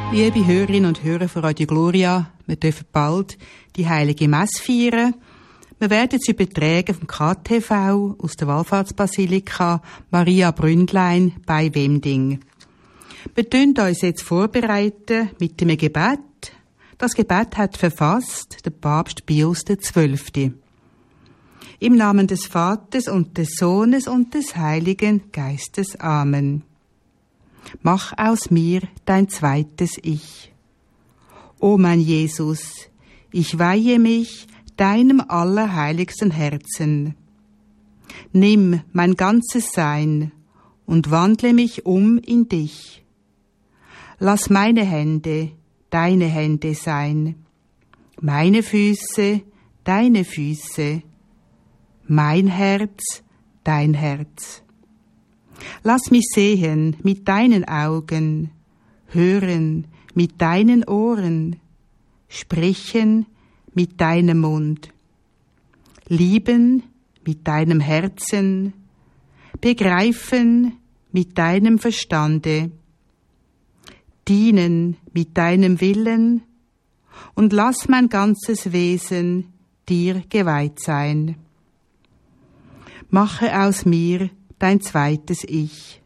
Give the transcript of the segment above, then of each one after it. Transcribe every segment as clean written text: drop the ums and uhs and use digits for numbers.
Liebe Hörerinnen und Hörer von Radio Gloria, wir dürfen bald die Heilige Messe feiern. Wir werden sie übertragen vom KTV aus der Wallfahrtsbasilika Maria Bründlein bei Wemding. Wir tun uns jetzt vorbereiten mit dem Gebet. Das Gebet hat verfasst der Papst Pius XII. Im Namen des Vaters und des Sohnes und des Heiligen Geistes. Amen. Mach aus mir dein zweites Ich. O mein Jesus, ich weihe mich deinem allerheiligsten Herzen. Nimm mein ganzes Sein und wandle mich um in dich. Lass meine Hände deine Hände sein, meine Füße deine Füße, mein Herz dein Herz. Lass mich sehen mit deinen Augen, hören mit deinen Ohren, sprechen mit deinem Mund, lieben mit deinem Herzen, begreifen mit deinem Verstande, dienen mit deinem Willen und lass mein ganzes Wesen dir geweiht sein. Mache aus mir dein zweites Ich.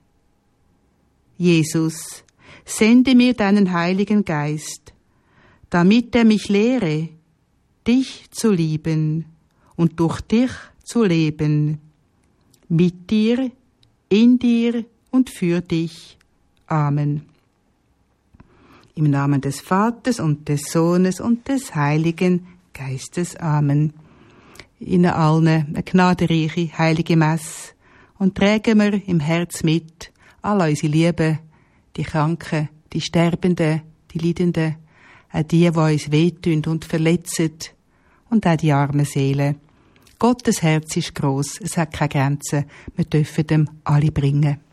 Jesus, sende mir deinen Heiligen Geist, damit er mich lehre, dich zu lieben und durch dich zu leben, mit dir, in dir und für dich. Amen. Im Namen des Vaters und des Sohnes und des Heiligen Geistes. Amen. Ihnen allen eine gnadenreiche heilige Messe und tragen wir im Herz mit all unsere Lieben, die Kranken, die Sterbenden, die Leidenden, auch die uns wehtun und verletzen und auch die armen Seelen. Gottes Herz ist gross, es hat keine Grenzen, wir dürfen dem alle bringen.